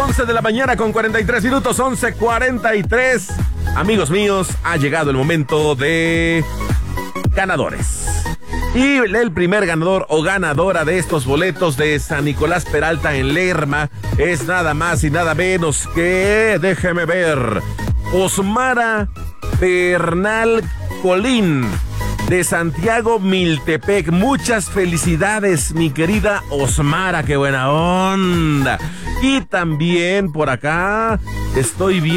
11 de la mañana con 43 minutos, 11:43. Amigos míos, ha llegado el momento de ganadores. Y el primer ganador o ganadora de estos boletos de San Nicolás Peralta en Lerma es nada más y nada menos que, déjeme ver, Osmara Bernal Colín, de Santiago Miltepec. Muchas felicidades, mi querida Osmara, qué buena onda. Y también por acá estoy viendo